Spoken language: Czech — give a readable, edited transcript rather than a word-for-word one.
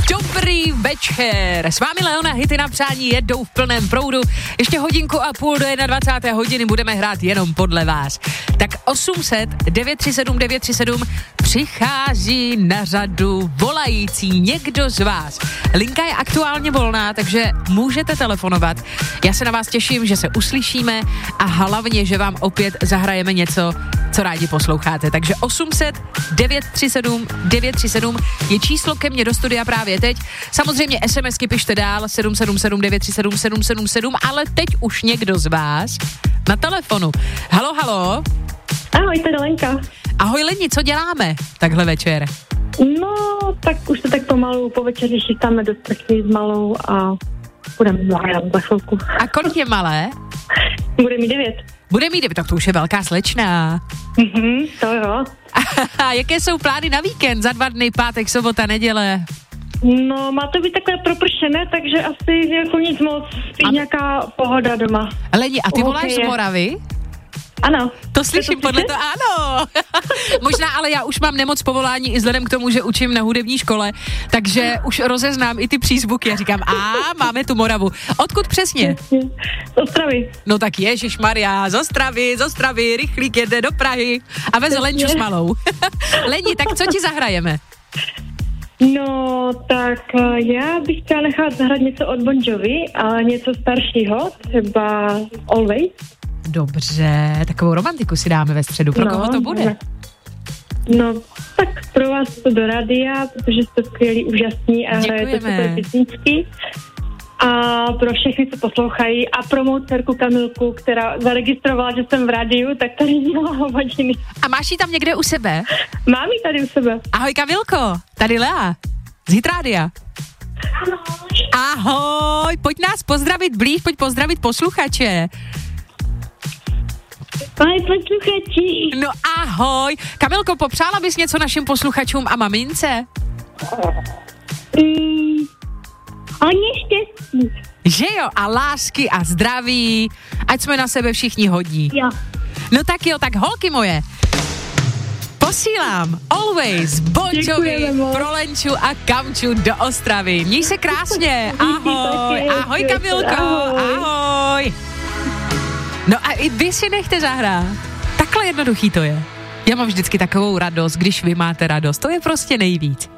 Dobrý večer. S vámi Leona, hity na přání jedou v plném proudu. Ještě hodinku a půl do 21. hodiny budeme hrát jenom podle vás. Tak 800 937 937 přichází na řadu volající někdo z vás. Linka je aktuálně volná, takže můžete telefonovat. Já se na vás těším, že se uslyšíme a hlavně, že vám opět zahrajeme něco, co rádi posloucháte. Takže 800 937 937 je číslo ke mně do studia právě teď. Samozřejmě SMSky pište dál 777 937 777, ale teď už někdo z vás na telefonu. Halo, halo. Ahoj, tady Lenka. Ahoj Leni, co děláme takhle večer? No, tak už se tak pomalu po večeři chytáme do sprchy s malou a budeme zahrát za chvilku. A kolik je malé? Bude mít 9. Bude mít 9, tak to už je velká slečna. To jo. A jaké jsou plány na víkend? Za 2 dny, pátek, sobota, neděle? No, má to být takové propršené, takže asi jako nic moc, spíš nějaká pohoda doma. Leni, a ty voláš z Moravy? Ano. To slyším podle toho, ano. Možná, ale já už mám nemoc povolání i vzhledem k tomu, že učím na hudební škole, takže už rozeznám i ty přízvuky a říkám, máme tu Moravu. Odkud přesně? Z Ostravy. No tak ježišmarja, z Ostravy, rychlík jede do Prahy a veze Lenču s malou. Leni, tak co ti zahrajeme? No, tak já bych chtěla nechat zahrát něco od Bon Jovi, ale něco staršího, třeba Always. Dobře, takovou romantiku si dáme ve středu. Pro koho to bude? No, tak pro vás to do rádia, protože jste skvělí, úžasní a hrajete super písničky. A pro všechny, co poslouchají a pro mou dcerku Kamilku, která zaregistrovala, že jsem v rádiu, tak tady měla hodiny. A máš ji tam někde u sebe? Mám ji tady u sebe. Ahoj Kamilko, tady Lea, z Hitrádia. Ahoj, pojď nás pozdravit blíž, pojď pozdravit posluchače. Ahoj posluchači. No ahoj. Kamilko, popřála bys něco našim posluchačům a mamince? Hodně štěstí. Že jo, a lásky a zdraví, ať jsme na sebe všichni hodní. Jo. No tak jo, tak holky moje, posílám Always Bon Jovi pro Lenču a Kamču do Ostravy. Měj se krásně, ahoj, ahoj Kamilko, ahoj. No a i vy si nechte zahrát. Takhle jednoduchý to je. Já mám vždycky takovou radost, když vy máte radost. To je prostě nejvíc.